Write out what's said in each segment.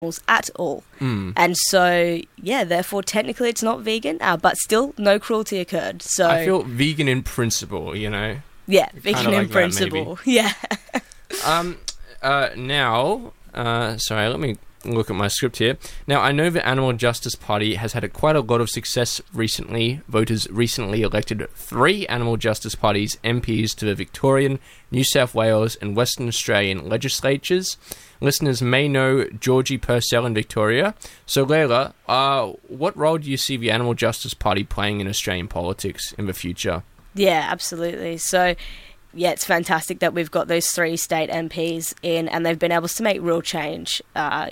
at all. And so, yeah, therefore, technically it's not vegan, but still no cruelty occurred. So I feel vegan in principle, you know? Yeah, vegan in like principle. Yeah. Sorry, let me look at my script here. Now, I know the Animal Justice Party has had quite a lot of success recently. Voters recently elected 3 Animal Justice Party's MPs to the Victorian, New South Wales and Western Australian legislatures. Listeners may know Georgie Purcell in Victoria. So, Leila, what role do you see the Animal Justice Party playing in Australian politics in the future? Yeah, absolutely. So, yeah, it's fantastic that we've got those 3 state MPs in and they've been able to make real change.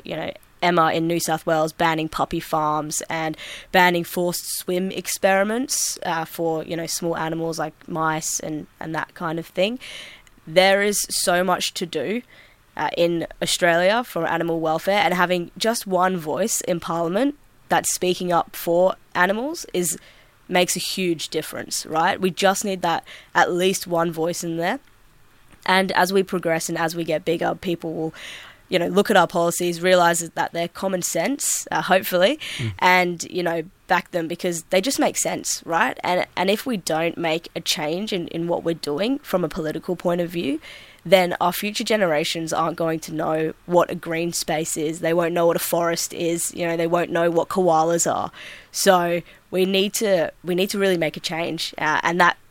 Emma in New South Wales banning puppy farms and banning forced swim experiments for, small animals like mice and that kind of thing. There is so much to do in Australia for animal welfare, and having just one voice in Parliament that's speaking up for animals makes a huge difference, right? We just need that at least one voice in there. And as we progress and as we get bigger, people will, look at our policies, realise that they're common sense, hopefully, and, back them because they just make sense, right? And if we don't make a change in what we're doing from a political point of view, then our future generations aren't going to know what a green space is. They won't know what a forest is. They won't know what koalas are. So we need to really make a change, and that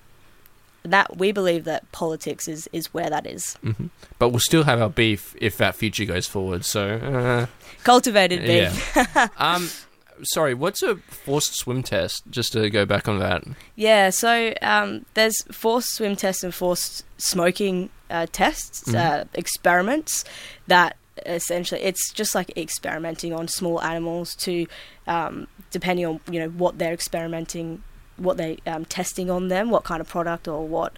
we believe that politics is where that is. Mm-hmm. But we'll still have our beef if that future goes forward. So cultivated beef. Yeah. Sorry, what's a forced swim test? Just to go back on that. Yeah, so there's forced swim tests and forced smoking tests, experiments that essentially it's just like experimenting on small animals to, depending on what they're experimenting, what they testing on them, what kind of product or what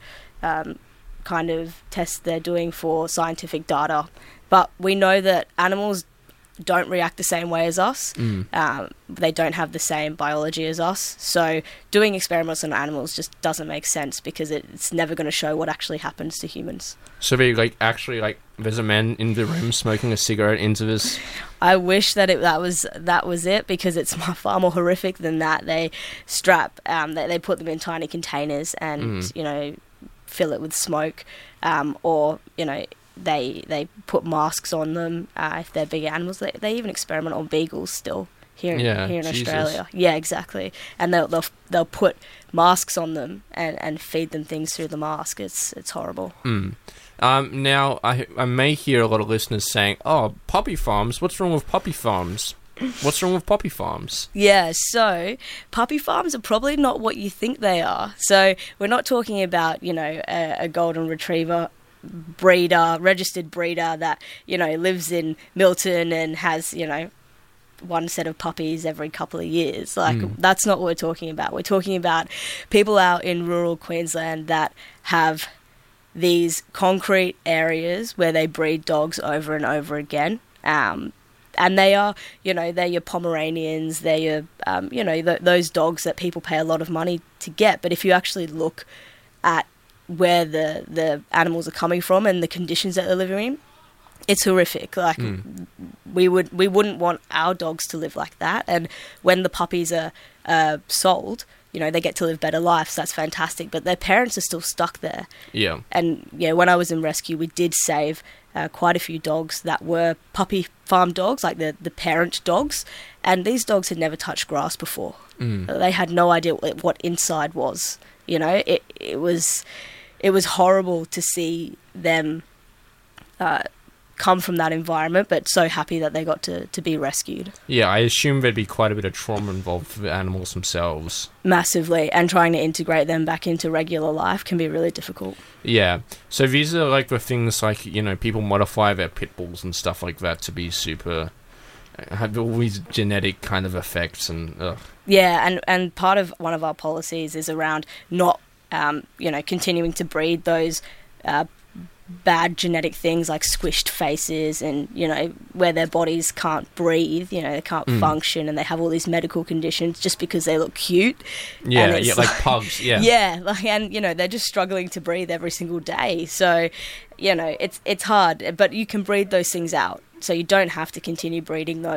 kind of tests they're doing for scientific data. But we know that animals don't react the same way as us. They don't have the same biology as us. So doing experiments on animals just doesn't make sense because it's never going to show what actually happens to humans. So they there's a man in the room smoking a cigarette into this. I wish that that was it because it's far more horrific than that. They they put them in tiny containers and fill it with smoke, or They put masks on them if they're big animals. They even experiment on beagles still here in Australia. Yeah, exactly. And they'll put masks on them and feed them things through the mask. It's horrible. Now I may hear a lot of listeners saying, "Oh, puppy farms. What's wrong with puppy farms? What's wrong with puppy farms?" Yeah, so puppy farms are probably not what you think they are. So we're not talking about a golden retriever registered breeder that lives in Milton and has one set of puppies every couple of years. That's not what we're talking about. We're talking about people out in rural Queensland that have these concrete areas where they breed dogs over and over again, and they are they're your Pomeranians, they're your those dogs that people pay a lot of money to get. But if you actually look at where the animals are coming from and the conditions that they're living in, it's horrific. We wouldn't want our dogs to live like that. And when the puppies are sold, they get to live better lives. That's fantastic. But their parents are still stuck there. Yeah. And when I was in rescue, we did save quite a few dogs that were puppy farm dogs, like the parent dogs. And these dogs had never touched grass before. They had no idea what inside was. It was horrible to see them come from that environment, but so happy that they got to be rescued. Yeah, I assume there'd be quite a bit of trauma involved for the animals themselves. Massively, and trying to integrate them back into regular life can be really difficult. Yeah, so these are the things people modify their pit bulls and stuff like that to be super... have all these genetic kind of effects and... Yeah, and part of one of our policies is around not continuing to breed those bad genetic things like squished faces and, where their bodies can't breathe, they can't function and they have all these medical conditions just because they look cute. Yeah, like pugs, yeah. Yeah, and, they're just struggling to breathe every single day. So, it's hard, but you can breed those things out. So you don't have to continue breeding those.